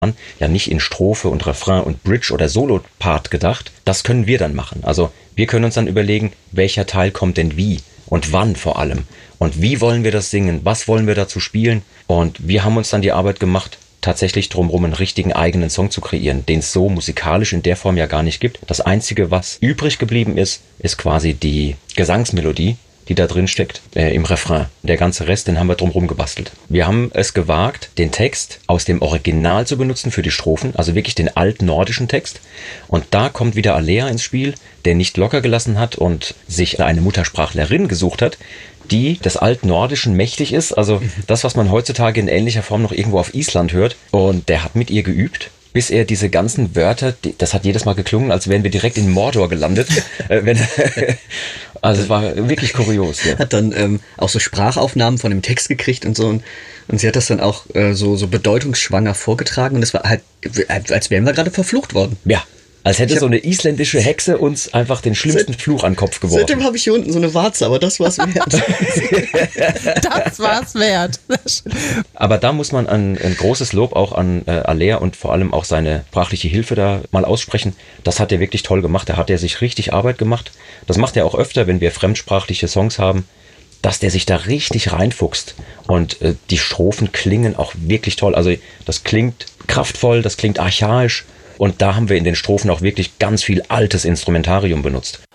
ja nicht in Strophe und Refrain und Bridge oder Solo-Part gedacht. Das können wir dann machen. Also wir können uns dann überlegen, welcher Teil kommt denn wie und wann vor allem. Und wie wollen wir das singen? Was wollen wir dazu spielen? Und wir haben uns dann die Arbeit gemacht, tatsächlich drumherum einen richtigen eigenen Song zu kreieren, den es so musikalisch in der Form ja gar nicht gibt. Das Einzige, was übrig geblieben ist, ist quasi die Gesangsmelodie, die da drin steckt, im Refrain. Der ganze Rest, den haben wir drumherum gebastelt. Wir haben es gewagt, den Text aus dem Original zu benutzen für die Strophen, also wirklich den altnordischen Text. Und da kommt wieder Alea ins Spiel, der nicht locker gelassen hat und sich eine Muttersprachlerin gesucht hat, die des Altnordischen mächtig ist, also das, was man heutzutage in ähnlicher Form noch irgendwo auf Island hört. Und der hat mit ihr geübt, bis er diese ganzen Wörter, das hat jedes Mal geklungen, als wären wir direkt in Mordor gelandet. Also es war wirklich kurios. Ja. Hat dann auch so Sprachaufnahmen von dem Text gekriegt und so. Und sie hat das dann auch so bedeutungsschwanger vorgetragen. Und es war halt, als wären wir gerade verflucht worden. Ja. Als hätte so eine isländische Hexe uns einfach den schlimmsten Fluch an den Kopf geworfen. Seitdem habe ich hier unten so eine Warze, aber das war's wert. Das war's wert. Aber da muss man ein großes Lob auch an Alea und vor allem auch seine sprachliche Hilfe da mal aussprechen. Das hat er wirklich toll gemacht. Da hat er sich richtig Arbeit gemacht. Das macht er auch öfter, wenn wir fremdsprachliche Songs haben, dass der sich da richtig reinfuchst. Und die Strophen klingen auch wirklich toll. Also das klingt kraftvoll, das klingt archaisch. Und da haben wir in den Strophen auch wirklich ganz viel altes Instrumentarium benutzt.